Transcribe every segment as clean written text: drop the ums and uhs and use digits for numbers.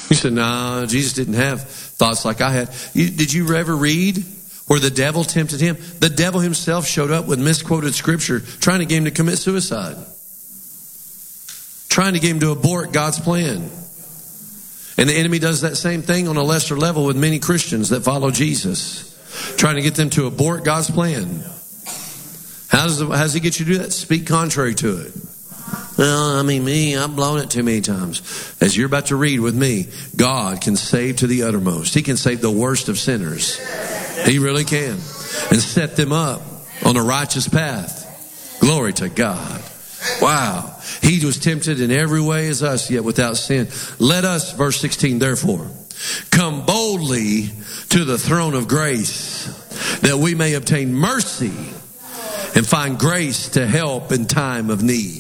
You said, no, Jesus didn't have thoughts like I had. Did you ever read where the devil tempted him? The devil himself showed up with misquoted scripture trying to get him to commit suicide. Trying to get him to abort God's plan. And the enemy does that same thing on a lesser level with many Christians that follow Jesus. Trying to get them to abort God's plan. How does he get you to do that? Speak contrary to it. Well, I've blown it too many times. As you're about to read with me, God can save to the uttermost. He can save the worst of sinners. He really can. And set them up on a righteous path. Glory to God. Wow. He was tempted in every way as us, yet without sin. Let us, verse 16, therefore, come boldly to the throne of grace, that we may obtain mercy and find grace to help in time of need.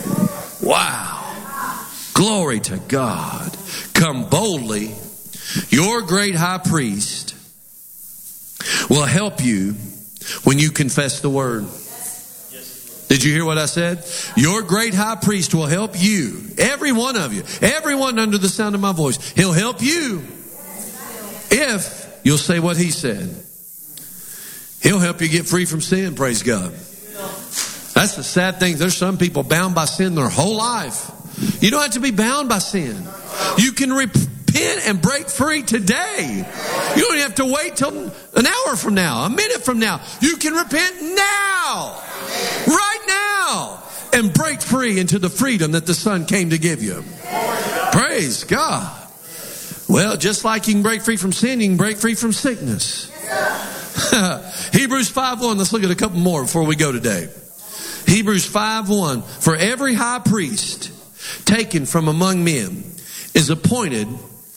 Wow. Glory to God. Come boldly. Your great high priest will help you when you confess the word. Did you hear what I said? Your great high priest will help you. Every one of you. Everyone under the sound of my voice. He'll help you if you'll say what he said. He'll help you get free from sin, praise God. That's the sad thing. There's some people bound by sin their whole life. You don't have to be bound by sin. You can repent and break free today. You don't have to wait till an hour from now, a minute from now. You can repent now, right now, and break free into the freedom that the Son came to give you. Praise God. Well, just like you can break free from sin, you can break free from sickness. Hebrews 5:1. Let's look at a couple more before we go today. Hebrews 5:1. For every high priest taken from among men is appointed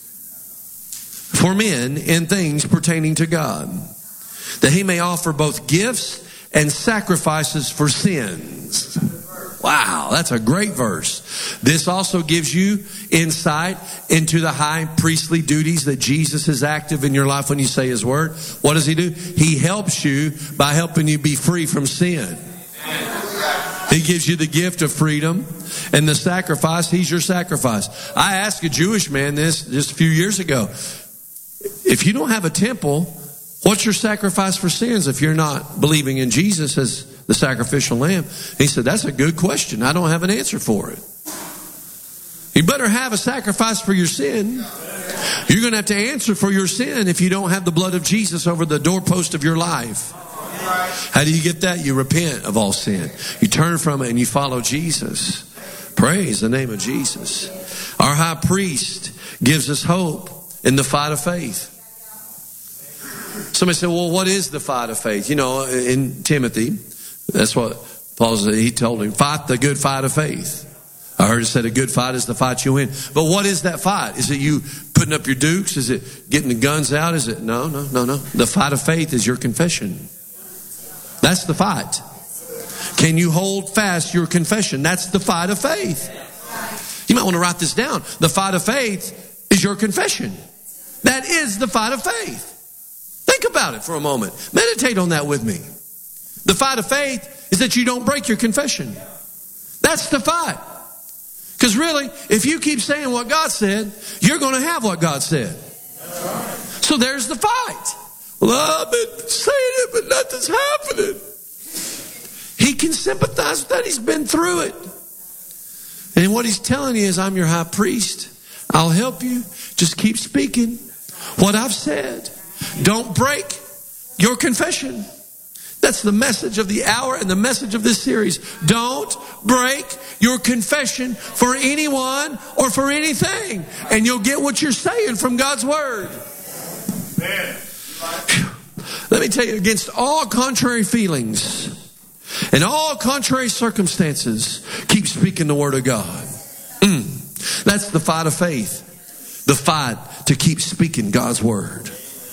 for men in things pertaining to God, that he may offer both gifts and sacrifices for sins. Wow, that's a great verse. This also gives you insight into the high priestly duties that Jesus is active in your life when you say his word. What does he do? He helps you by helping you be free from sin. He gives you the gift of freedom and the sacrifice. He's your sacrifice. I asked a Jewish man this just a few years ago. If you don't have a temple, what's your sacrifice for sins if you're not believing in Jesus as the sacrificial lamb? He said, that's a good question. I don't have an answer for it. You better have a sacrifice for your sin. You're going to have to answer for your sin if you don't have the blood of Jesus over the doorpost of your life. How do you get that? You repent of all sin. You turn from it and you follow Jesus. Praise the name of Jesus. Our high priest gives us hope in the fight of faith. Somebody said, well, what is the fight of faith? You know, in Timothy, that's what Paul said. He told him, fight the good fight of faith. I heard it said a good fight is the fight you win. But what is that fight? Is it you putting up your dukes? Is it getting the guns out? Is it? No. The fight of faith is your confession. That's the fight. Can you hold fast your confession? That's the fight of faith. You might want to write this down. The fight of faith is your confession. That is the fight of faith. Think about it for a moment. Meditate on that with me. The fight of faith is that you don't break your confession. That's the fight. Because really, if you keep saying what God said, you're going to have what God said. So there's the fight. Well, I've been saying it, but nothing's happening. He can sympathize with that. He's been through it. And what he's telling you is, I'm your high priest. I'll help you. Just keep speaking what I've said. Don't break your confession. That's the message of the hour and the message of this series. Don't break your confession for anyone or for anything. And you'll get what you're saying from God's word. Amen. Let me tell you, against all contrary feelings and all contrary circumstances, keep speaking the word of God. That's the fight of faith. The fight to keep speaking God's word.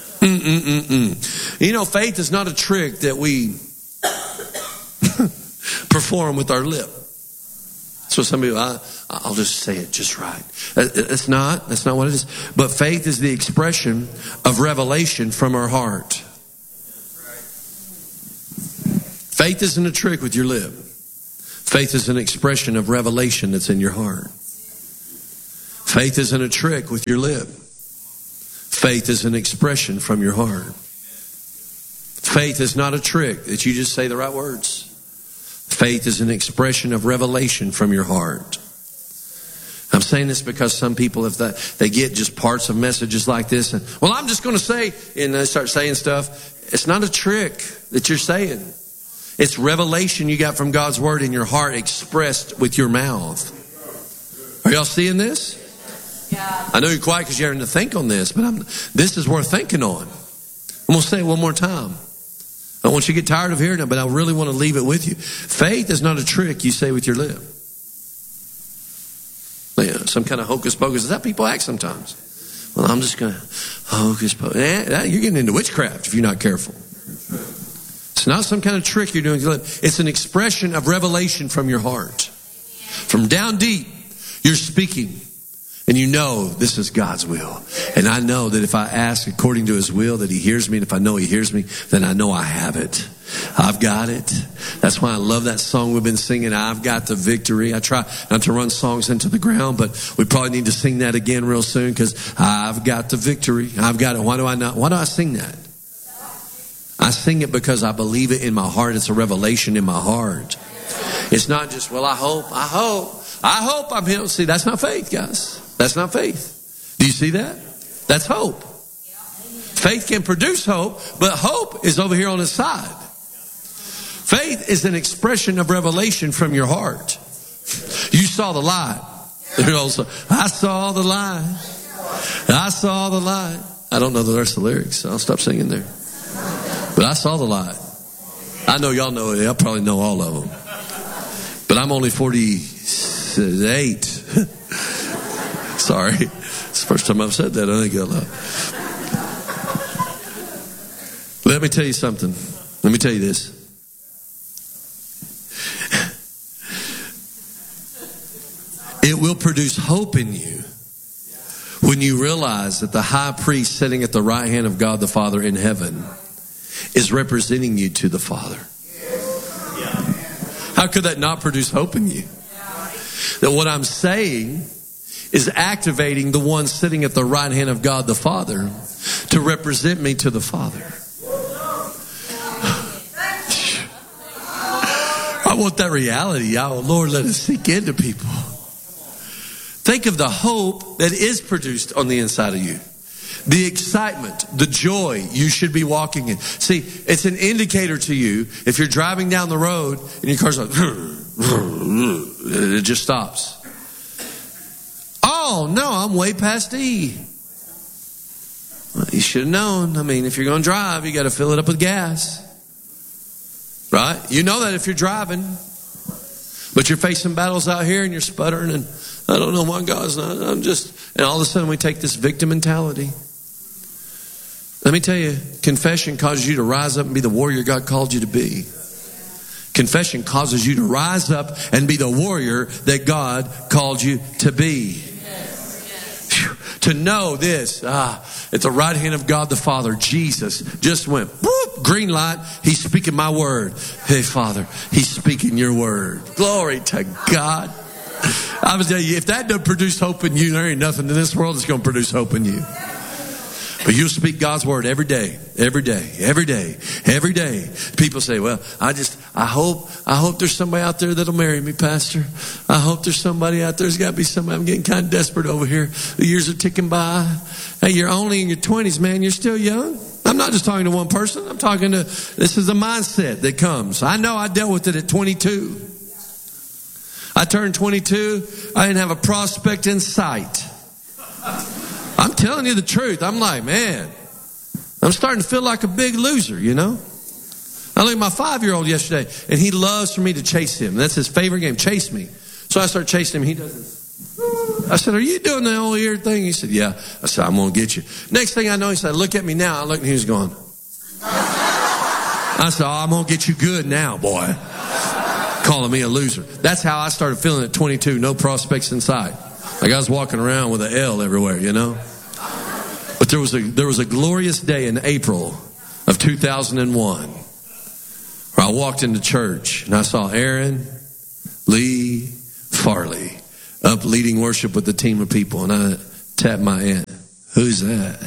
You know, faith is not a trick that we perform with our lip. So some people, I'll just say it just right. That's not what it is. But faith is the expression of revelation from our heart. Faith isn't a trick with your lip. Faith is an expression of revelation that's in your heart. Faith isn't a trick with your lip. Faith is an expression from your heart. Faith is not a trick that you just say the right words. Faith is an expression of revelation from your heart. I'm saying this because some people, if they get just parts of messages like this, and, well, I'm just going to say, and they start saying stuff. It's not a trick that you're saying. It's revelation you got from God's word in your heart expressed with your mouth. Are y'all seeing this? Yeah. I know you're quiet because you're having to think on this, but this is worth thinking on. I'm going to say it one more time. I want you to get tired of hearing it, but I really want to leave it with you. Faith is not a trick you say with your lip. Yeah, some kind of hocus pocus. Is that people act sometimes? Well, I'm just going to hocus pocus. You're getting into witchcraft if you're not careful. It's not some kind of trick you're doing with your lip. It's an expression of revelation from your heart. From down deep, you're speaking. And you know this is God's will. And I know that if I ask according to his will that he hears me, and if I know he hears me, then I know I have it. I've got it. That's why I love that song we've been singing, I've got the victory. I try not to run songs into the ground, but we probably need to sing that again real soon because I've got the victory. I've got it. Why do I sing that? I sing it because I believe it in my heart. It's a revelation in my heart. It's not just, well, I hope I'm healed. See, that's not faith, guys. That's not faith. Do you see that? That's hope. Faith can produce hope, but hope is over here on the side. Faith is an expression of revelation from your heart. You saw the light. I saw the light. I saw the light. I don't know the rest of the lyrics, so I'll stop singing there. But I saw the light. I know y'all know it. I probably know all of them. But I'm only 48. Sorry. It's the first time I've said that. I think out loud. Let me tell you something. Let me tell you this. It will produce hope in you when you realize that the high priest sitting at the right hand of God the Father in heaven is representing you to the Father. How could that not produce hope in you? That what I'm saying is activating the one sitting at the right hand of God the Father to represent me to the Father. I want that reality. Oh, Lord, let it sink into people. Think of the hope that is produced on the inside of you. The excitement, the joy you should be walking in. See, it's an indicator to you if you're driving down the road and your car's like, it just stops. Oh, no, I'm way past E. Well, you should have known. I mean, if you're going to drive, you got to fill it up with gas. Right? You know that if you're driving. But you're facing battles out here and you're sputtering and I don't know why God's not. And all of a sudden we take this victim mentality. Let me tell you, confession causes you to rise up and be the warrior God called you to be. Confession causes you to rise up and be the warrior that God called you to be. To know this, at the right hand of God the Father, Jesus just went, whoop, green light, he's speaking my word. Hey, Father, he's speaking your word. Glory to God. I was telling you, if that doesn't produce hope in you, there ain't nothing in this world that's going to produce hope in you. But you'll speak God's word every day, every day, every day, every day. People say, well, I hope there's somebody out there that'll marry me, Pastor. I hope there's somebody out there. There's got to be somebody. I'm getting kind of desperate over here. The years are ticking by. Hey, you're only in your 20s, man. You're still young. I'm not just talking to one person. I'm talking to, this is a mindset that comes. I know I dealt with it at 22. I turned 22. I didn't have a prospect in sight. I'm telling you the truth. I'm like, man, I'm starting to feel like a big loser, you know. I looked at my 5-year-old yesterday, and he loves for me to chase him. That's his favorite game, chase me. So I start chasing him. He does this. I said, are you doing the whole ear thing? He said, yeah. I said, I'm going to get you. Next thing I know, he said, look at me now. I looked, and he was going. I said, I'm going to get you good now, boy. Calling me a loser. That's how I started feeling at 22. No prospects in sight. Like I was walking around with an L everywhere, you know. But there was a glorious day in April of 2001 where I walked into church and I saw Aaron Lee Farley up up leading worship with a team of people, and I tapped my aunt. Who's that?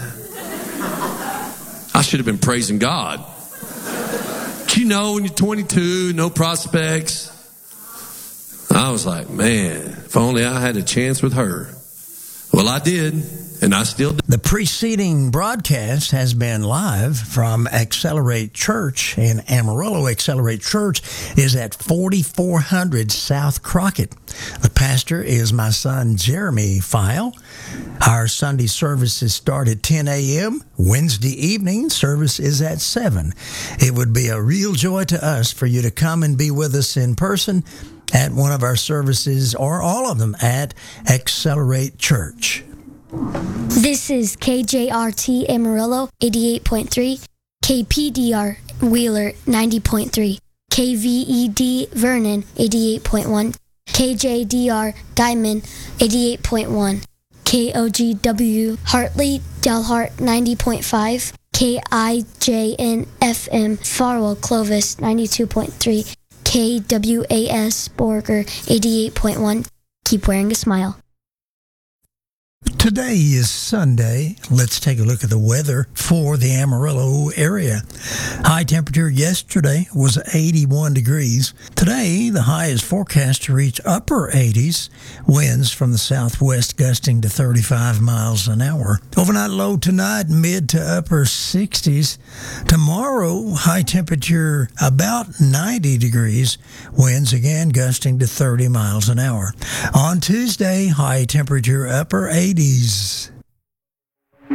I should have been praising God. But you know, when you're 22, no prospects, I was like, man, if only I had a chance with her. Well, I did, and I still do. The preceding broadcast has been live from Accelerate Church in Amarillo. Accelerate Church is at 4400 South Crockett. The pastor is my son, Jeremy File. Our Sunday services start at 10 a.m. Wednesday evening service is at 7. It would be a real joy to us for you to come and be with us in person at one of our services, or all of them, at Accelerate Church. This is KJRT Amarillo 88.3, KPDR Wheeler 90.3, KVED Vernon 88.1, KJDR Diamond 88.1, KOGW Hartley Delhart 90.5, KIJN FM Farwell Clovis 92.3, KWAS Borger 88.1. Keep wearing a smile. Today is Sunday. Let's take a look at the weather for the Amarillo area. High temperature yesterday was 81 degrees. Today, the high is forecast to reach upper 80s. Winds from the southwest gusting to 35 miles an hour. Overnight low tonight, mid to upper 60s. Tomorrow, high temperature about 90 degrees. Winds again gusting to 30 miles an hour. On Tuesday, high temperature upper 80s. Do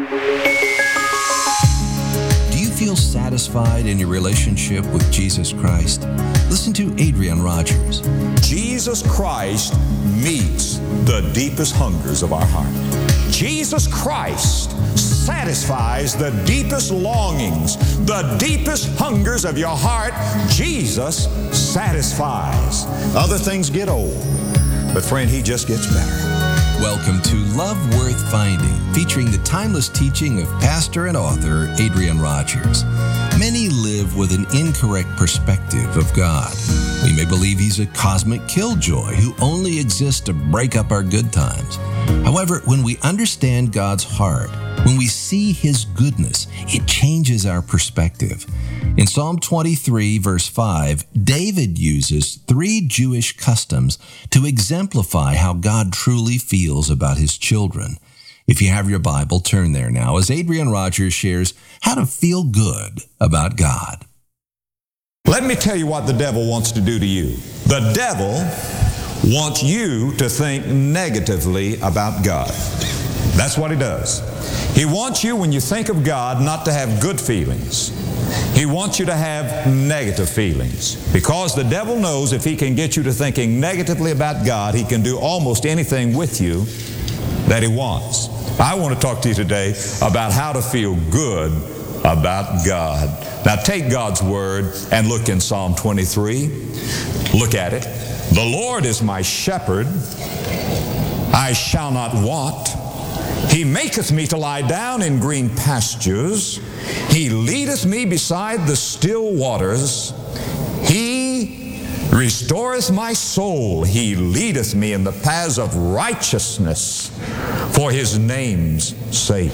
you feel satisfied in your relationship with Jesus Christ? Listen to Adrian Rogers. Jesus Christ meets the deepest hungers of our heart. Jesus Christ satisfies the deepest longings, the deepest hungers of your heart. Jesus satisfies. Other things get old, but friend, He just gets better. Welcome to Love Worth Finding, featuring the timeless teaching of pastor and author Adrian Rogers. Many live with an incorrect perspective of God. We may believe He's a cosmic killjoy who only exists to break up our good times. However, when we understand God's heart, when we see His goodness, it changes our perspective. In Psalm 23, verse 5, David uses 3 Jewish customs to exemplify how God truly feels about His children. If you have your Bible, turn there now as Adrian Rogers shares how to feel good about God. Let me tell you what the devil wants to do to you. The devil wants you to think negatively about God. That's what he does. He wants you, when you think of God, not to have good feelings. He wants you to have negative feelings. Because the devil knows if he can get you to thinking negatively about God, he can do almost anything with you that he wants. I want to talk to you today about how to feel good about God. Now take God's Word and look in Psalm 23. Look at it. The Lord is my shepherd, I shall not want. He maketh me to lie down in green pastures. He leadeth me beside the still waters. He restoreth my soul. He leadeth me in the paths of righteousness for His name's sake.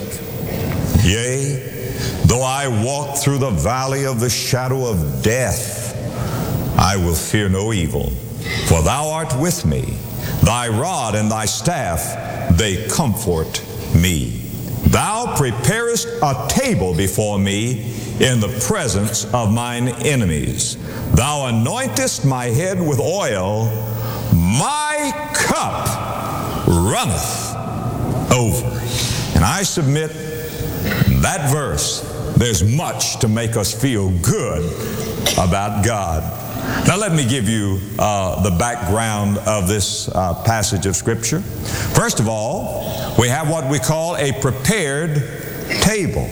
Yea, though I walk through the valley of the shadow of death, I will fear no evil, for Thou art with me. Thy rod and Thy staff, they comfort me. Thou preparest a table before me in the presence of mine enemies. Thou anointest my head with oil. My cup runneth over. And I submit that verse, there's much to make us feel good about God. Now let me give you the background of this passage of Scripture. First of all, we have what we call a prepared table.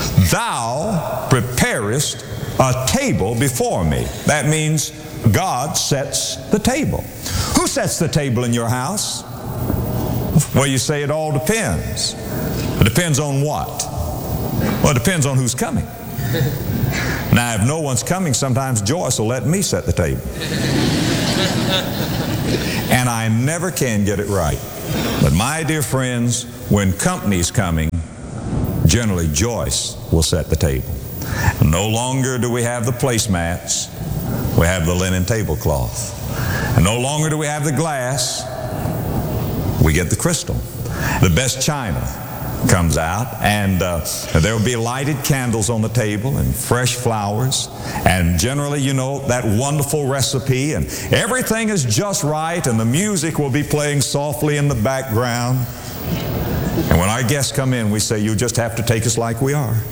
Thou preparest a table before me. That means God sets the table. Who sets the table in your house? Well, you say it all depends. It depends on what? Well, it depends on who's coming. Now, if no one's coming, sometimes Joyce will let me set the table. And I never can get it right. But my dear friends, when company's coming, generally Joyce will set the table. No longer do we have the placemats, we have the linen tablecloth. And no longer do we have the glass, we get the crystal. The best china comes out, and there will be lighted candles on the table and fresh flowers, and generally, you know, that wonderful recipe, and everything is just right, and the music will be playing softly in the background. And when our guests come in, we say, you just have to take us like we are.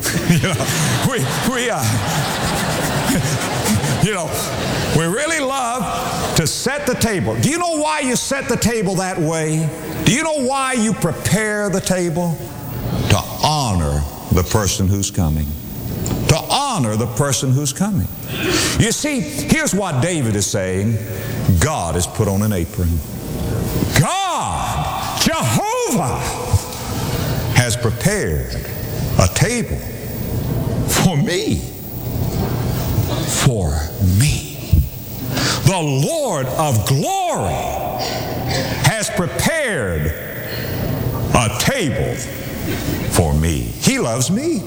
We really love to set the table. Do you know why you set the table that way? Do you know why you prepare the table? To honor the person who's coming. To honor the person who's coming. You see, here's what David is saying. God has put on an apron. God, Jehovah, has prepared a table for me. For me. The Lord of glory has prepared a table for me. He loves me.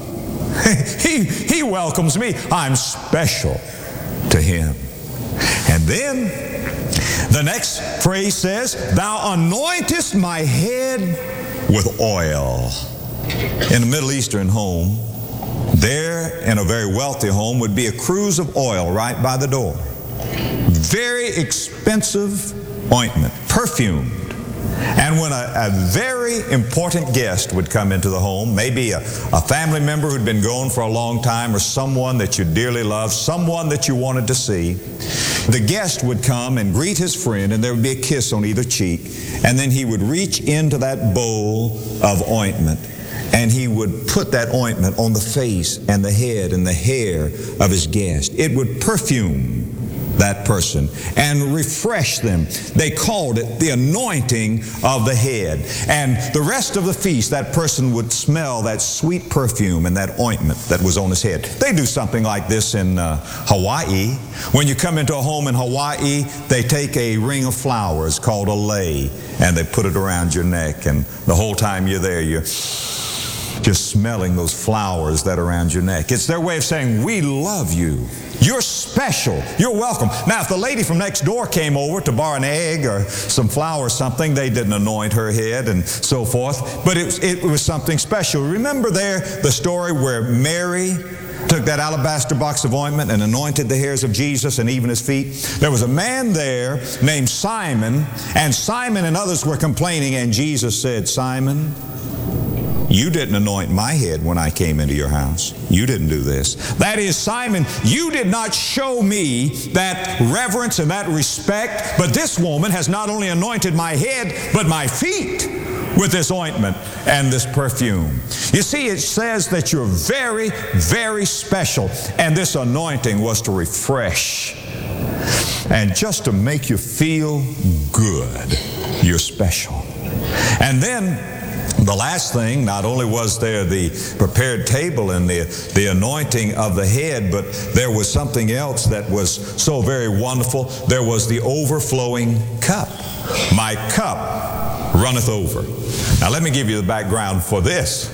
He welcomes me. I'm special to Him. And then the next phrase says, Thou anointest my head with oil. In a Middle Eastern home, there in a very wealthy home would be a cruse of oil right by the door. Very expensive ointment, perfumed. And when a very important guest would come into the home, maybe a family member who'd been gone for a long time, or someone that you dearly loved, someone that you wanted to see, the guest would come and greet his friend, and there would be a kiss on either cheek, and then he would reach into that bowl of ointment, and he would put that ointment on the face and the head and the hair of his guest. It would perfume that person and refresh them. They called it the anointing of the head. And the rest of the feast, that person would smell that sweet perfume and that ointment that was on his head. They do something like this in Hawaii. When you come into a home in Hawaii, they take a ring of flowers called a lei, and they put it around your neck, and the whole time you're there, you're just smelling those flowers that are around your neck. It's their way of saying, we love you. You're special. You're welcome. Now, if the lady from next door came over to borrow an egg or some flour or something, they didn't anoint her head and so forth, but it was something special. Remember there the story where Mary took that alabaster box of ointment and anointed the hairs of Jesus and even his feet? There was a man there named Simon, and Simon and others were complaining, and Jesus said, Simon, you didn't anoint my head when I came into your house. You didn't do this. That is, Simon, you did not show me that reverence and that respect, but this woman has not only anointed my head, but my feet with this ointment and this perfume. You see, it says that you're very, very special, and this anointing was to refresh and just to make you feel good. You're special. And then the last thing, not only was there the prepared table and the anointing of the head, but there was something else that was so very wonderful. There was the overflowing cup. My cup runneth over. Now let me give you the background for this.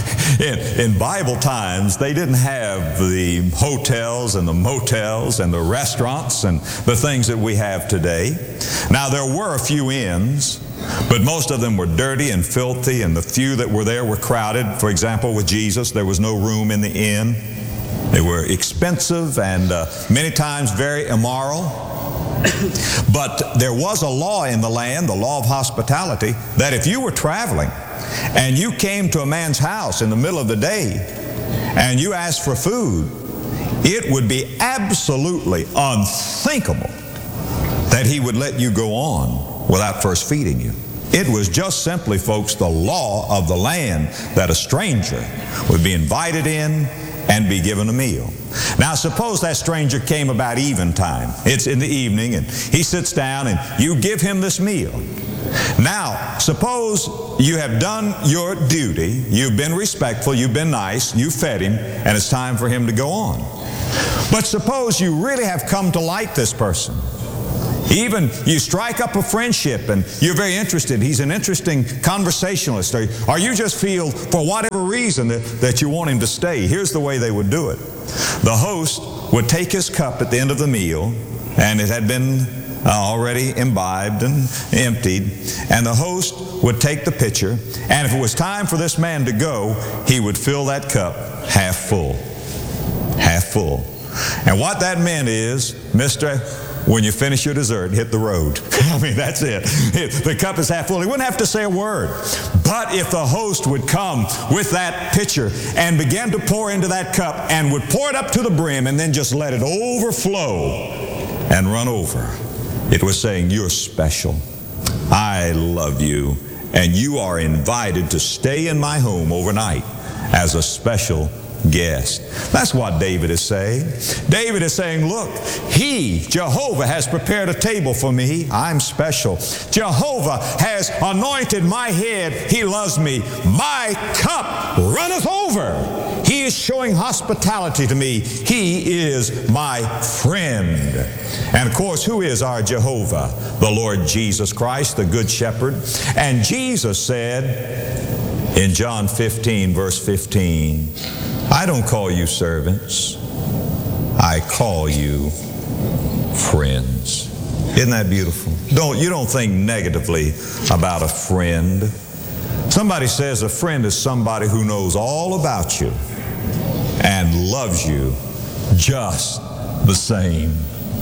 In Bible times, they didn't have the hotels and the motels and the restaurants and the things that we have today. Now there were a few inns, but most of them were dirty and filthy, and the few that were there were crowded. For example, with Jesus, there was no room in the inn. They were expensive and many times very immoral. But there was a law in the land, the law of hospitality, that if you were traveling and you came to a man's house in the middle of the day and you asked for food, it would be absolutely unthinkable that he would let you go on without first feeding you. It was just simply, folks, the law of the land that a stranger would be invited in and be given a meal. Now suppose that stranger came about eventime. It's in the evening, and he sits down and you give him this meal. Now suppose you have done your duty, you've been respectful, you've been nice, you fed him, and it's time for him to go on. But suppose you really have come to like this person. Even you strike up a friendship and you're very interested. He's an interesting conversationalist. Or you just feel, for whatever reason, that you want him to stay. Here's the way they would do it. The host would take his cup at the end of the meal, and it had been already imbibed and emptied, and the host would take the pitcher, and if it was time for this man to go, he would fill that cup half full. Half full. And what that meant is, mister, when you finish your dessert, hit the road. I mean, that's it. The cup is half full. He wouldn't have to say a word. But if the host would come with that pitcher and begin to pour into that cup and would pour it up to the brim and then just let it overflow and run over, it was saying, you're special. I love you. And you are invited to stay in my home overnight as a special guest. That's what David is saying. David is saying, look, He, Jehovah, has prepared a table for me. I'm special. Jehovah has anointed my head. He loves me. My cup runneth over. He is showing hospitality to me. He is my friend. And of course, who is our Jehovah? The Lord Jesus Christ, the Good Shepherd. And Jesus said in John 15, verse 15, I don't call you servants, I call you friends. Isn't that beautiful? You don't think negatively about a friend. Somebody says a friend is somebody who knows all about you and loves you just the same.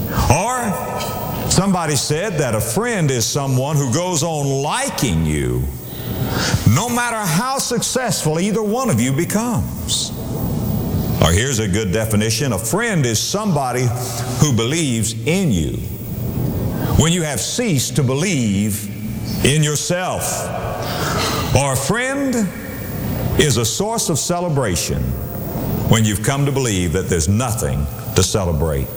Or somebody said that a friend is someone who goes on liking you no matter how successful either one of you becomes. Or here's a good definition. A friend is somebody who believes in you when you have ceased to believe in yourself. Or a friend is a source of celebration when you've come to believe that there's nothing to celebrate.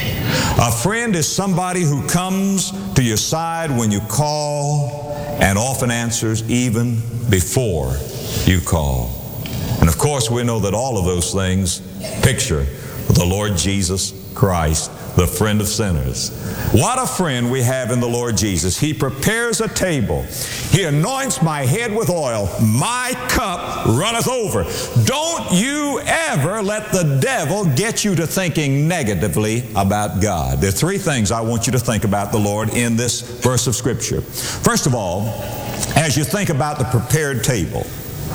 A friend is somebody who comes to your side when you call and often answers even before you call. And of course, we know that all of those things picture the Lord Jesus Christ, the friend of sinners. What a friend we have in the Lord Jesus. He prepares a table. He anoints my head with oil. My cup runneth over. Don't you ever let the devil get you to thinking negatively about God. There are three things I want you to think about the Lord in this verse of Scripture. First of all, as you think about the prepared table,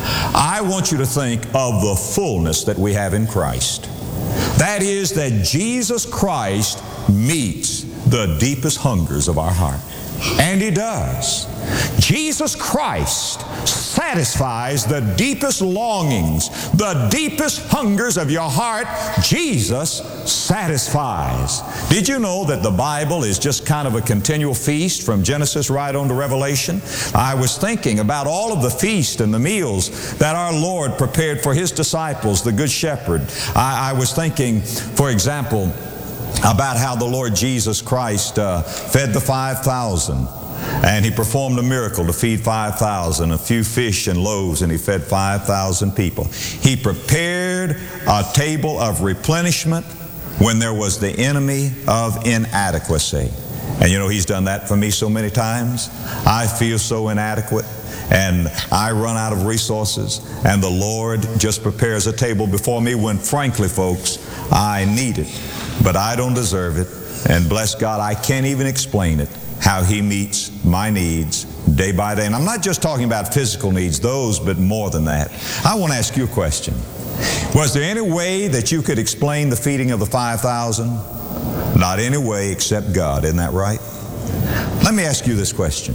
I want you to think of the fullness that we have in Christ. That is, that Jesus Christ meets the deepest hungers of our heart. And He does. Jesus Christ satisfies the deepest longings, the deepest hungers of your heart. Jesus satisfies. Did you know that the Bible is just kind of a continual feast from Genesis right on to Revelation? I was thinking about all of the feasts and the meals that our Lord prepared for His disciples, the Good Shepherd. I was thinking, for example, about how the Lord Jesus Christ fed the 5,000. And He performed a miracle to feed 5,000, a few fish and loaves, and He fed 5,000 people. He prepared a table of replenishment when there was the enemy of inadequacy. And you know, He's done that for me so many times. I feel so inadequate, and I run out of resources, and the Lord just prepares a table before me when, frankly, folks, I need it. But I don't deserve it, and bless God, I can't even explain it, how He meets my needs day by day. And I'm not just talking about physical needs, those, but more than that. I want to ask you a question. Was there any way that you could explain the feeding of the 5,000? Not any way except God, isn't that right? Let me ask you this question.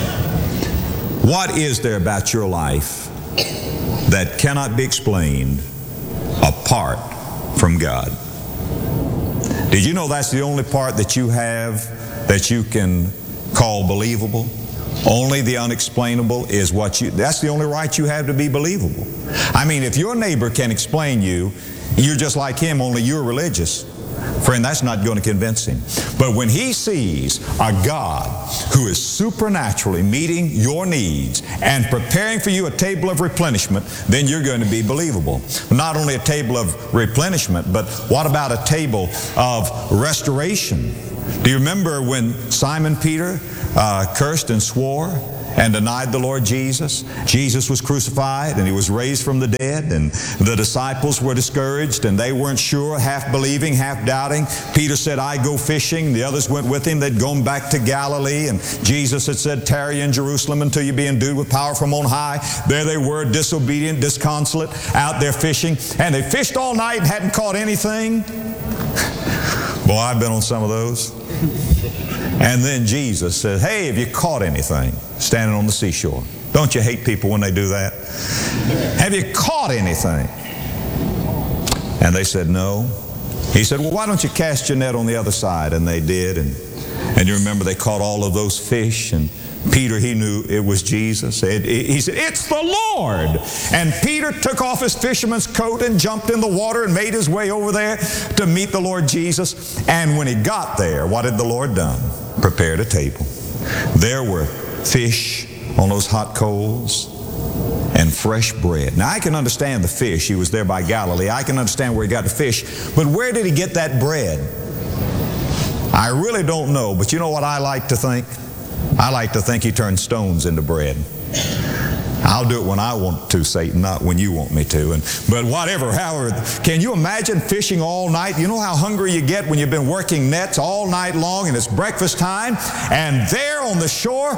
What is there about your life that cannot be explained apart from God? Did you know that's the only part that you have that you can call believable? Only the unexplainable is that's the only right you have to be believable. I mean, if your neighbor can explain you, you're just like him, only you're religious. Friend, that's not going to convince him. But when he sees a God who is supernaturally meeting your needs and preparing for you a table of replenishment, then you're going to be believable. Not only a table of replenishment, but what about a table of restoration? Do you remember when Simon Peter cursed and swore and denied the Lord Jesus? Jesus was crucified and he was raised from the dead, and the disciples were discouraged and they weren't sure, half believing, half doubting. Peter said, I go fishing. The others went with him. They'd gone back to Galilee, and Jesus had said, tarry in Jerusalem until you be endued with power from on high. There they were, disobedient, disconsolate, out there fishing, and they fished all night and hadn't caught anything. Boy, I've been on some of those. And then Jesus said, hey, have you caught anything? Standing on the seashore. Don't you hate people when they do that? Have you caught anything? And they said, no. He said, well, why don't you cast your net on the other side? And they did. And you remember they caught all of those fish. And Peter, he knew it was Jesus. He said, it's the Lord. And Peter took off his fisherman's coat and jumped in the water and made his way over there to meet the Lord Jesus. And when he got there, what had the Lord done? Prepared a table. There were fish on those hot coals and fresh bread. Now, I can understand the fish. He was there by Galilee. I can understand where he got the fish. But where did he get that bread? I really don't know. But you know what I like to think? I like to think he turned stones into bread. I'll do it when I want to, Satan, not when you want me to. But whatever, however, can you imagine fishing all night? You know how hungry you get when you've been working nets all night long and it's breakfast time, and there on the shore,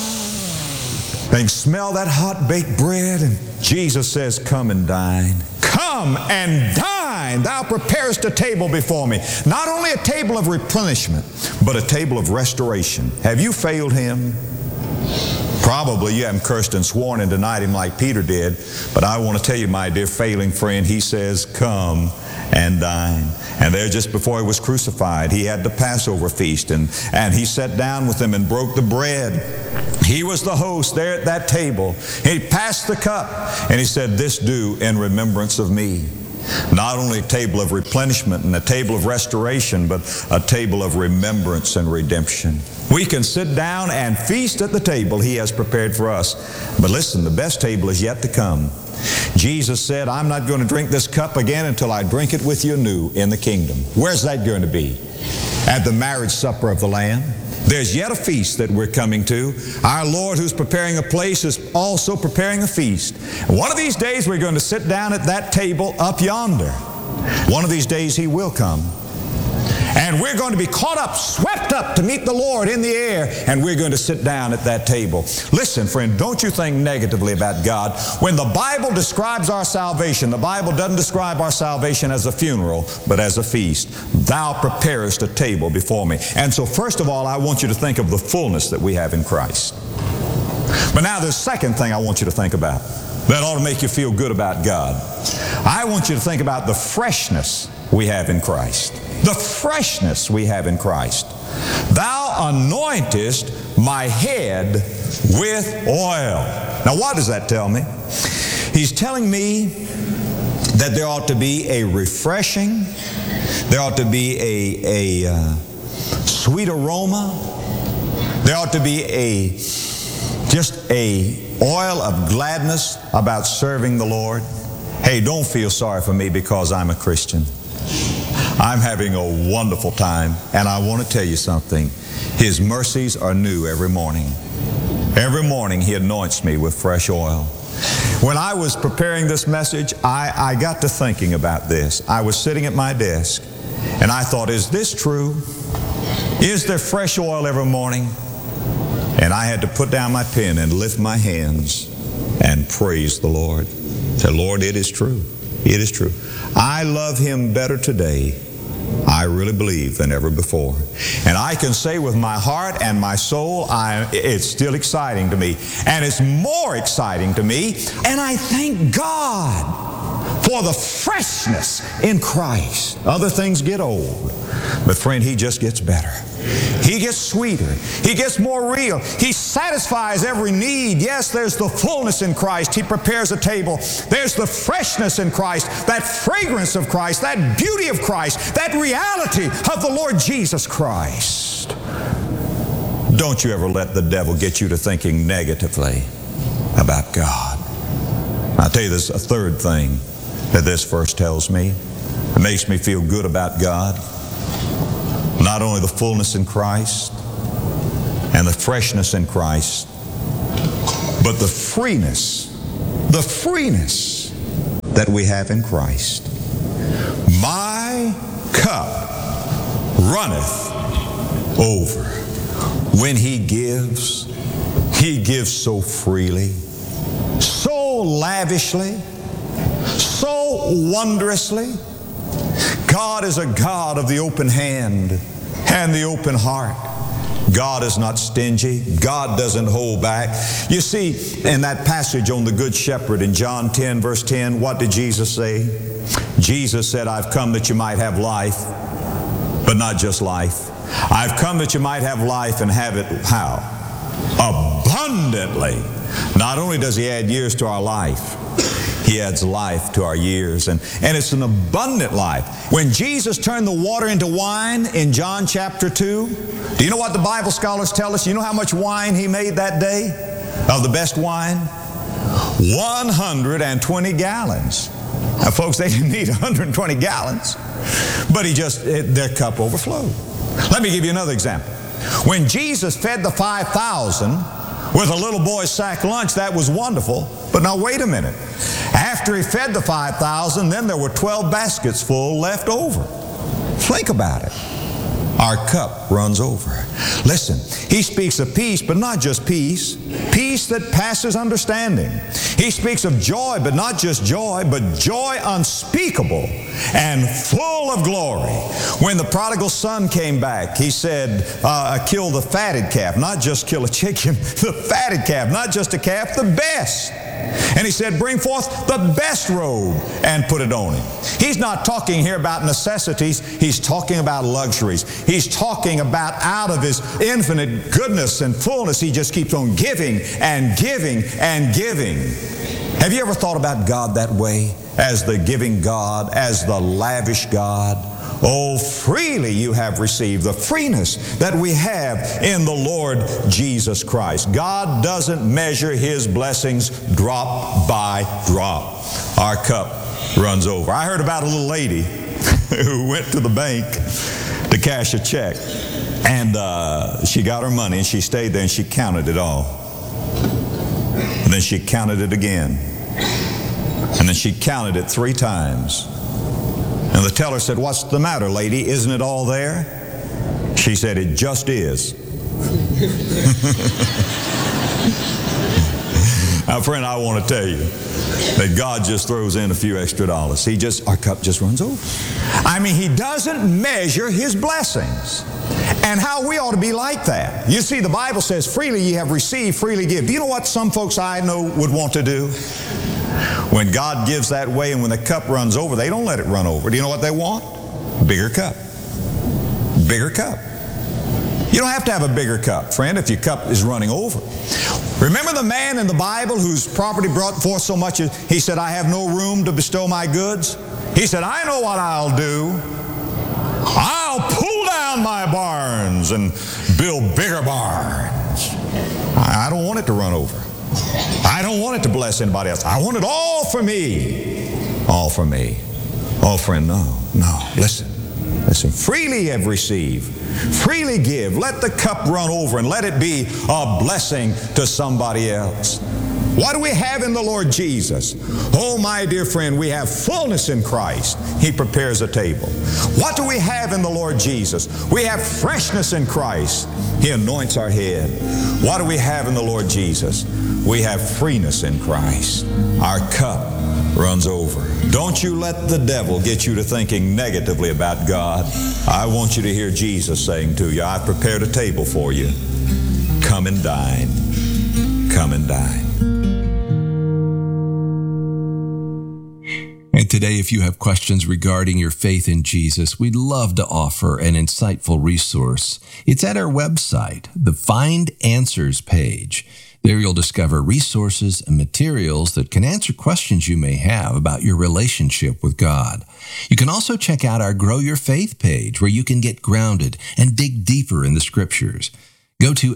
they can smell that hot baked bread, and Jesus says, come and dine. Come and dine. Thou preparest a table before me. Not only a table of replenishment, but a table of restoration. Have you failed him? Probably you haven't cursed and sworn and denied him like Peter did, but I want to tell you, my dear failing friend, he says, come and dine. And there just before he was crucified, he had the Passover feast, and he sat down with them and broke the bread. He was the host there at that table. He passed the cup, and he said, this do in remembrance of me. Not only a table of replenishment and a table of restoration, but a table of remembrance and redemption. We can sit down and feast at the table he has prepared for us. But listen, the best table is yet to come. Jesus said, I'm not going to drink this cup again until I drink it with you anew in the kingdom. Where's that going to be? At the marriage supper of the Lamb. There's yet a feast that we're coming to. Our Lord, who's preparing a place, is also preparing a feast. And one of these days we're going to sit down at that table up yonder. One of these days he will come. And we're going to be caught up, swept up to meet the Lord in the air, and we're going to sit down at that table. Listen, friend, don't you think negatively about God. When the Bible describes our salvation, the Bible doesn't describe our salvation as a funeral, but as a feast. Thou preparest a table before me. And so first of all, I want you to think of the fullness that we have in Christ. But now the second thing I want you to think about that ought to make you feel good about God. I want you to think about the freshness we have in Christ. The freshness we have in Christ. Thou anointest my head with oil. Now what does that tell me? He's telling me that there ought to be a refreshing, there ought to be a sweet aroma, there ought to be just a oil of gladness about serving the Lord. Hey, don't feel sorry for me because I'm a Christian. I'm having a wonderful time, and I want to tell you something. His mercies are new every morning. Every morning he anoints me with fresh oil. When I was preparing this message, I got to thinking about this. I was sitting at my desk, and I thought, is this true? Is there fresh oil every morning? And I had to put down my pen and lift my hands and praise the Lord. Say, Lord, it is true. It is true. I love him better today, I really believe, than ever before. And I can say with my heart and my soul, it's still exciting to me. And it's more exciting to me. And I thank God for the freshness in Christ. Other things get old. But friend, he just gets better. He gets sweeter. He gets more real. He satisfies every need. Yes, there's the fullness in Christ. He prepares a table. There's the freshness in Christ, that fragrance of Christ, that beauty of Christ, that reality of the Lord Jesus Christ. Don't you ever let the devil get you to thinking negatively about God. I'll tell you, there's a third thing that this verse tells me. It makes me feel good about God. Not only the fullness in Christ and the freshness in Christ, but the freeness that we have in Christ. My cup runneth over. When He gives so freely, so lavishly, so wondrously. God is a God of the open hand and the open heart. God is not stingy. God doesn't hold back. You see, in that passage on the Good Shepherd in John 10, verse 10, what did Jesus say? Jesus said, I've come that you might have life, but not just life. I've come that you might have life and have it how? Abundantly. Not only does He add years to our life, He adds life to our years, and it's an abundant life. When Jesus turned the water into wine in John chapter 2, do you know what the Bible scholars tell us? You know how much wine He made that day? Of the best wine? 120 gallons. Now, folks, they didn't need 120 gallons, but their cup overflowed. Let me give you another example. When Jesus fed the 5,000 with a little boy's sack lunch, that was wonderful. But now wait a minute. After He fed the 5,000, then there were 12 baskets full left over. Think about it. Our cup runs over. Listen, He speaks of peace, but not just peace. Peace that passes understanding. He speaks of joy, but not just joy, but joy unspeakable and full of glory. When the prodigal son came back, he said, kill the fatted calf. Not just kill a chicken, the fatted calf. Not just a calf, the best. And He said, bring forth the best robe and put it on him. He's not talking here about necessities. He's talking about luxuries. He's talking about out of His infinite goodness and fullness, He just keeps on giving and giving and giving. Have you ever thought about God that way? As the giving God, as the lavish God? Oh, freely you have received the freeness that we have in the Lord Jesus Christ. God doesn't measure His blessings drop by drop. Our cup runs over. I heard about a little lady who went to the bank to cash a check, and she got her money, and she stayed there, and she counted it all. And then she counted it again. And then she counted it 3 times. And the teller said, what's the matter, lady? Isn't it all there? She said, it just is. Now, friend, I want to tell you that God just throws in a few extra dollars. Our cup just runs over. I mean, He doesn't measure His blessings. And how we ought to be like that. You see, the Bible says, freely ye have received, freely give. Do you know what some folks I know would want to do? When God gives that way and when the cup runs over, they don't let it run over. Do you know what they want? Bigger cup. Bigger cup. You don't have to have a bigger cup, friend, if your cup is running over. Remember the man in the Bible whose property brought forth so much, he said, I have no room to bestow my goods. He said, I know what I'll do. I'll pull down my barns and build bigger barns. I don't want it to run over. I don't want it to bless anybody else. I want it all for me. All for me. Oh, friend, no. Listen. Freely have received. Freely give. Let the cup run over and let it be a blessing to somebody else. What do we have in the Lord Jesus? Oh, my dear friend, we have fullness in Christ. He prepares a table. What do we have in the Lord Jesus? We have freshness in Christ. He anoints our head. What do we have in the Lord Jesus? We have freeness in Christ. Our cup runs over. Don't you let the devil get you to thinking negatively about God. I want you to hear Jesus saying to you, I've prepared a table for you. Come and dine. Come and dine. And today, if you have questions regarding your faith in Jesus, we'd love to offer an insightful resource. It's at our website, the Find Answers page. There you'll discover resources and materials that can answer questions you may have about your relationship with God. You can also check out our Grow Your Faith page, where you can get grounded and dig deeper in the Scriptures. Go to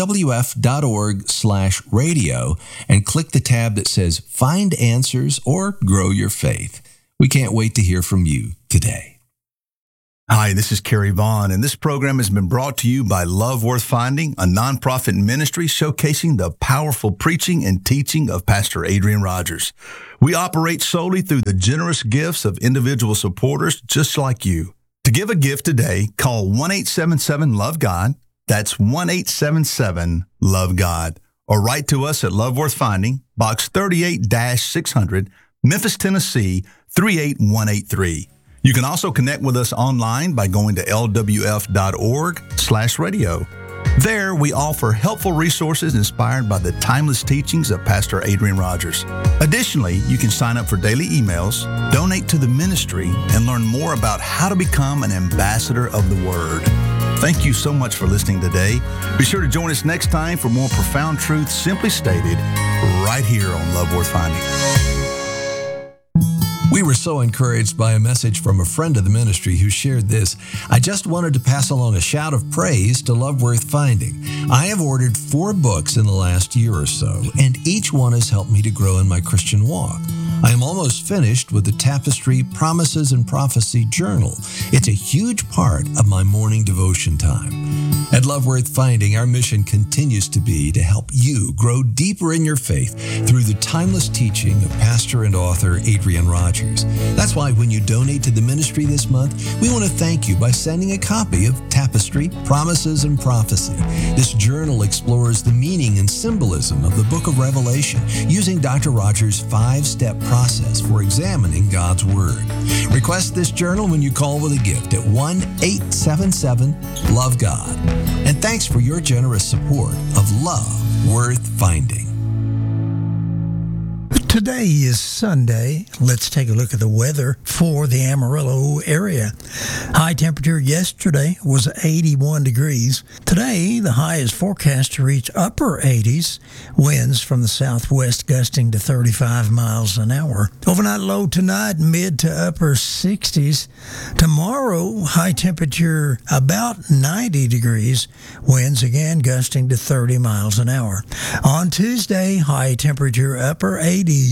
lwf.org/radio and click the tab that says Find Answers or Grow Your Faith. We can't wait to hear from you today. Hi, this is Kerry Vaughn, and this program has been brought to you by Love Worth Finding, a nonprofit ministry showcasing the powerful preaching and teaching of Pastor Adrian Rogers. We operate solely through the generous gifts of individual supporters just like you. To give a gift today, call 1-877-LOVE-GOD. That's 1-877-LOVE-GOD. Or write to us at Love Worth Finding, Box 38-600, Memphis, Tennessee, 38183. You can also connect with us online by going to lwf.org/radio. There, we offer helpful resources inspired by the timeless teachings of Pastor Adrian Rogers. Additionally, you can sign up for daily emails, donate to the ministry, and learn more about how to become an ambassador of the Word. Thank you so much for listening today. Be sure to join us next time for more profound truths simply stated right here on Love Worth Finding. We were so encouraged by a message from a friend of the ministry who shared this. I just wanted to pass along a shout of praise to Love Worth Finding. I have ordered 4 books in the last year or so, and each one has helped me to grow in my Christian walk. I am almost finished with the Tapestry Promises and Prophecy Journal. It's a huge part of my morning devotion time. At Love Worth Finding, our mission continues to be to help you grow deeper in your faith through the timeless teaching of pastor and author Adrian Rogers. That's why when you donate to the ministry this month, we want to thank you by sending a copy of Tapestry, Promises and Prophecy. This journal explores the meaning and symbolism of the book of Revelation using Dr. Rogers' 5-step process for examining God's Word. Request this journal when you call with a gift at 1-877-LOVE-GOD. And thanks for your generous support of Love Worth Finding. Today is Sunday. Let's take a look at the weather for the Amarillo area. High temperature yesterday was 81 degrees. Today, the high is forecast to reach upper 80s. Winds from the southwest gusting to 35 miles an hour. Overnight low tonight, mid to upper 60s. Tomorrow, high temperature about 90 degrees. Winds again gusting to 30 miles an hour. On Tuesday, high temperature upper 80s.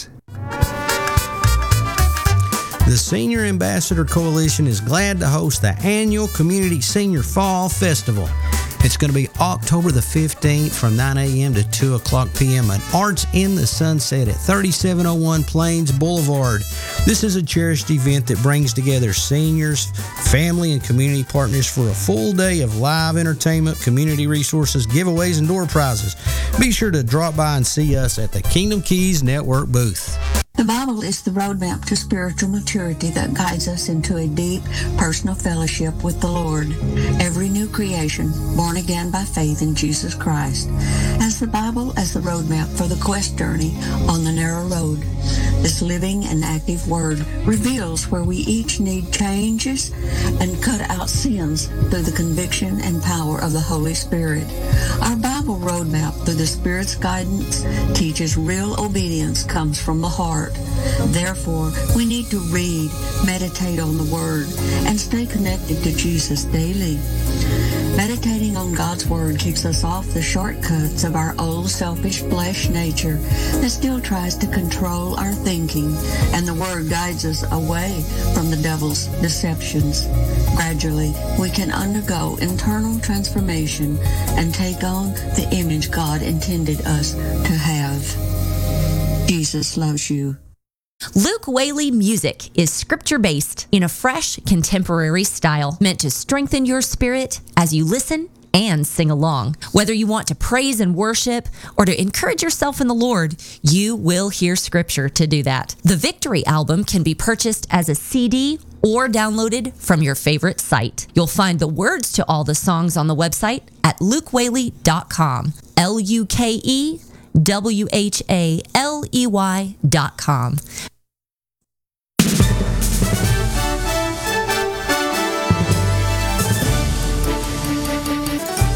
The Senior Ambassador Coalition is glad to host the annual Community Senior Fall Festival. It's going to be October the 15th from 9 a.m. to 2 o'clock p.m. at Arts in the Sunset at 3701 Plains Boulevard. This is a cherished event that brings together seniors, family, and community partners for a full day of live entertainment, community resources, giveaways, and door prizes. Be sure to drop by and see us at the Kingdom Keys Network booth. The Bible is the roadmap to spiritual maturity that guides us into a deep personal fellowship with the Lord. Every new creation, born again by faith in Jesus Christ, has the Bible as the roadmap for the quest journey on the narrow road. This living and active Word reveals where we each need changes and cut out sins through the conviction and power of the Holy Spirit. Our Bible roadmap through the Spirit's guidance teaches real obedience comes from the heart. Therefore, we need to read, meditate on the Word, and stay connected to Jesus daily. Meditating on God's Word keeps us off the shortcuts of our old selfish flesh nature that still tries to control our thinking, and the Word guides us away from the devil's deceptions. Gradually, we can undergo internal transformation and take on the image God intended us to have. Jesus loves you. Luke Whaley Music is scripture-based in a fresh, contemporary style meant to strengthen your spirit as you listen and sing along. Whether you want to praise and worship or to encourage yourself in the Lord, you will hear scripture to do that. The Victory album can be purchased as a CD or downloaded from your favorite site. You'll find the words to all the songs on the website at lukewhaley.com. LUKEWHALEY.com.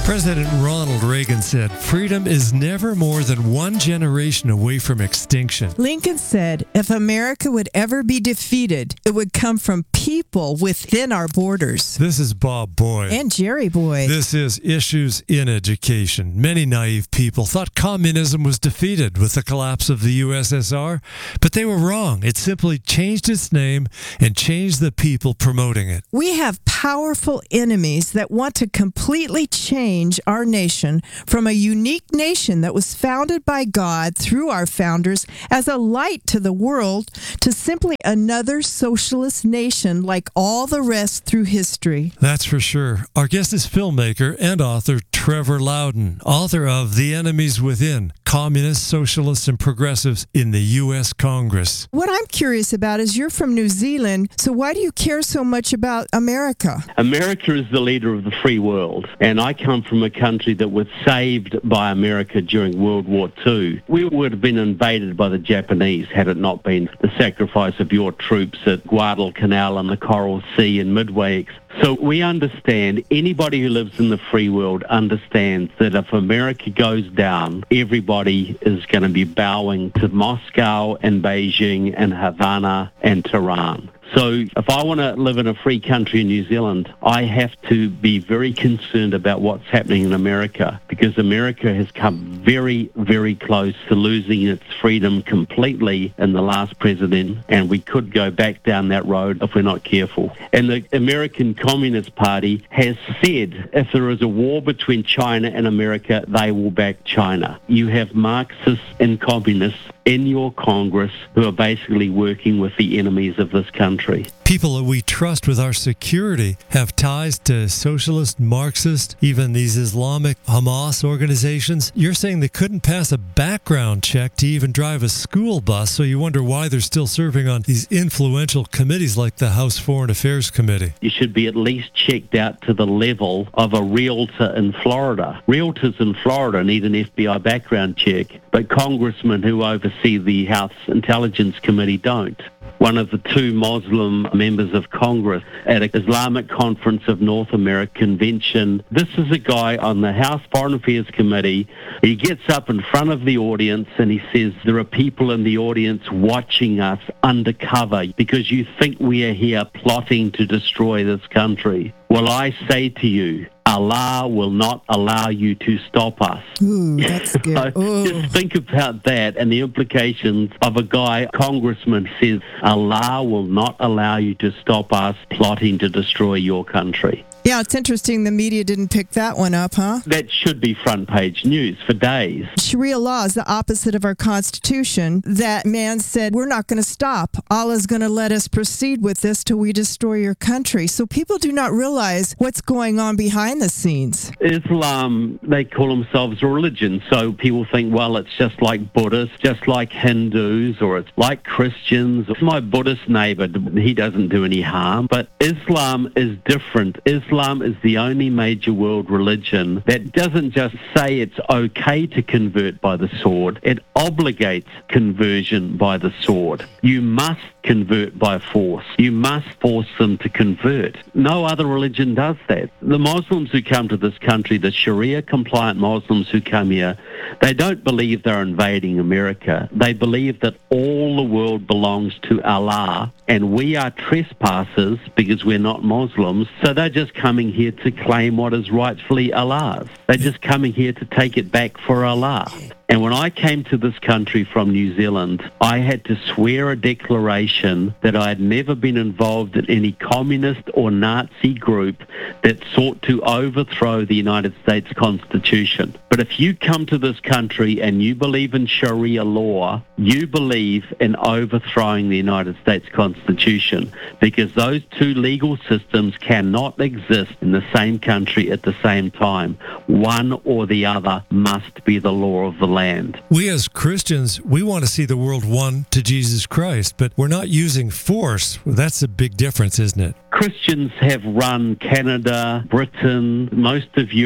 President Ronald Reagan said, "Freedom is never more than one generation away from extinction." Lincoln said, if America would ever be defeated, it would come from people within our borders. This is Bob Boyd. And Jerry Boyd. This is Issues in Education. Many naive people thought communism was defeated with the collapse of the USSR, but they were wrong. It simply changed its name and changed the people promoting it. We have powerful enemies that want to completely change our nation from a unique nation that was founded by God through our founders as a light to the world to simply another socialist nation like all the rest through history. That's for sure. Our guest is filmmaker and author Trevor Loudon, author of The Enemies Within, Communists, Socialists, and Progressives in the U.S. Congress. What I'm curious about is you're from New Zealand, so why do you care so much about America? America is the leader of the free world, and I come from a country that was saved by America during World War II. We would have been invaded by the Japanese had it not been the sacrifice of your troops at Guadalcanal and the Coral Sea and Midway. So we understand, anybody who lives in the free world understands that if America goes down, everybody is going to be bowing to Moscow and Beijing and Havana and Tehran. So if I want to live in a free country in New Zealand, I have to be very concerned about what's happening in America, because America has come very, very close to losing its freedom completely in the last president, and we could go back down that road if we're not careful. And the American Communist Party has said if there is a war between China and America, they will back China. You have Marxists and communists in your Congress who are basically working with the enemies of this country. People that we trust with our security have ties to socialist, Marxist, even these Islamic Hamas organizations. You're saying they couldn't pass a background check to even drive a school bus, so you wonder why they're still serving on these influential committees like the House Foreign Affairs Committee. You should be at least checked out to the level of a realtor in Florida. Realtors in Florida need an FBI background check, but congressmen who oversee the House Intelligence Committee don't. One of the two Muslim members of Congress at an Islamic Conference of North America convention. This is a guy on the House Foreign Affairs Committee. He gets up in front of the audience and he says, there are people in the audience watching us undercover because you think we are here plotting to destroy this country. Well, I say to you, Allah will not allow you to stop us. Ooh, that's good. Just think about that and the implications of a guy, congressman, says, Allah will not allow you to stop us plotting to destroy your country. Yeah, it's interesting the media didn't pick that one up, huh? That should be front page news for days. Sharia law is the opposite of our Constitution. That man said, we're not going to stop. Allah's going to let us proceed with this till we destroy your country. So people do not realize what's going on behind the scenes. Islam, they call themselves a religion. So people think, well, it's just like Buddhists, just like Hindus, or it's like Christians. My Buddhist neighbor, he doesn't do any harm. But Islam is different. Islam is the only major world religion that doesn't just say it's okay to convert by the sword, it obligates conversion by the sword. You must convert by force. You must force them to convert. No other religion does that. The Muslims who come to this country, the Sharia-compliant Muslims who come here, they don't believe they're invading America. They believe that all the world belongs to Allah, and we are trespassers because we're not Muslims, so they're just coming here to claim what is rightfully Allah's. They're just coming here to take it back for Allah. And when I came to this country from New Zealand, I had to swear a declaration that I had never been involved in any communist or Nazi group that sought to overthrow the United States Constitution. But if you come to this country and you believe in Sharia law, you believe in overthrowing the United States Constitution, because those two legal systems cannot exist in the same country at the same time. One or the other must be the law of the land. We as Christians, we want to see the world won to Jesus Christ, but we're not using force. That's a big difference, isn't it? Christians have run Canada, Britain, most of Europe,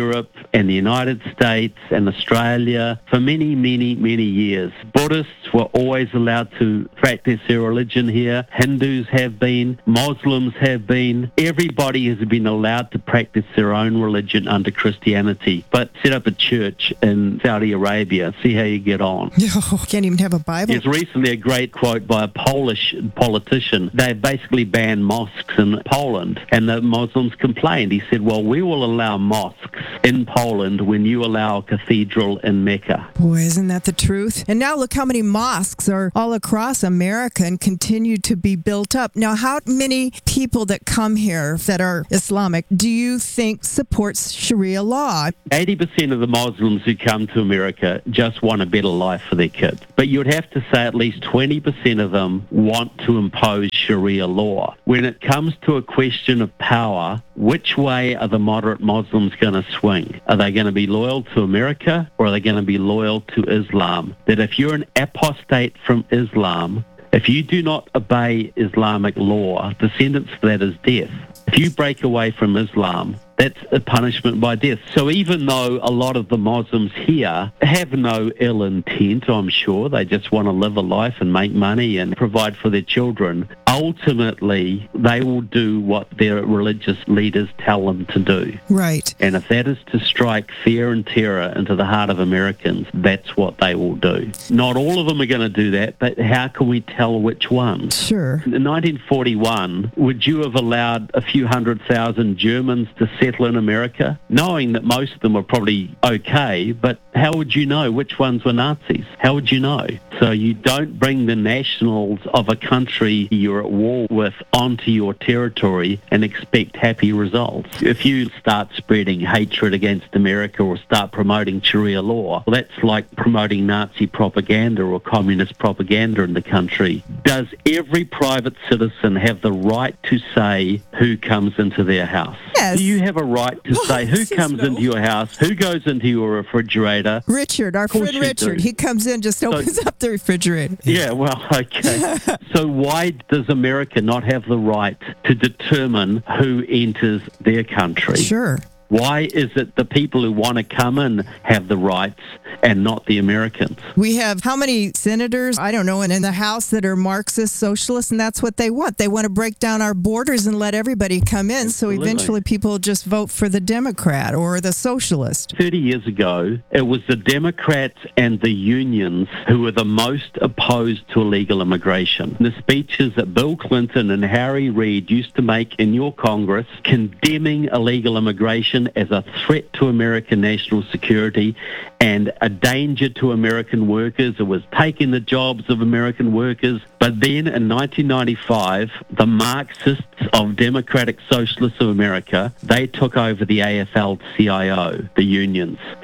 in the United States and Australia for many, many, many years. Buddhists were always allowed to practice their religion here. Hindus have been. Muslims have been. Everybody has been allowed to practice their own religion under Christianity. But set up a church in Saudi Arabia. See how you get on. Can't even have a Bible. There's recently a great quote by a Polish politician. They basically banned mosques in Poland, and the Muslims complained. He said, well, we will allow mosques in Poland when you allow a cathedral in Mecca. Boy, isn't that the truth? And now look how many mosques are all across America and continue to be built up. Now, how many people that come here that are Islamic do you think supports Sharia law? 80% of the Muslims who come to America just want a better life for their kids. But you'd have to say at least 20% of them want to impose Sharia law. When it comes to a question of power, which way are the moderate Muslims going to swing? Are they going to be loyal to America, or are they going to be loyal to Islam? That if you're an apostate from Islam, if you do not obey Islamic law, the sentence for that is death. If you break away from Islam, that's a punishment by death. So even though a lot of the Muslims here have no ill intent, I'm sure, they just want to live a life and make money and provide for their children, ultimately they will do what their religious leaders tell them to do. Right. And if that is to strike fear and terror into the heart of Americans, that's what they will do. Not all of them are going to do that, but how can we tell which ones? Sure. In 1941, would you have allowed a few 100,000 Germans to settle in America, knowing that most of them were probably okay, but how would you know which ones were Nazis? How would you know? So you don't bring the nationals of a country you're at war with onto your territory and expect happy results. If you start spreading hatred against America or start promoting Sharia law, well, that's like promoting Nazi propaganda or communist propaganda in the country. Does every private citizen have the right to say who comes into their house? Yes. Do you have a right to say who comes into your house, who goes into your refrigerator? Richard, our friend Richard, he comes in, just opens up the refrigerator. Yeah, well, okay. So why does America not have the right to determine who enters their country? Sure. Why is it the people who want to come in have the rights and not the Americans? We have how many senators, I don't know, and in the House that are Marxist, socialists, and that's what they want. They want to break down our borders and let everybody come in, so eventually people just vote for the Democrat or the socialist. 30 years ago, it was the Democrats and the unions who were the most opposed to illegal immigration. The speeches that Bill Clinton and Harry Reid used to make in your Congress condemning illegal immigration as a threat to American national security and a danger to American workers. It was taking the jobs of American workers. But then in 1995, the Marxists of Democratic Socialists of America, they took over the AFL-CIO, the unions.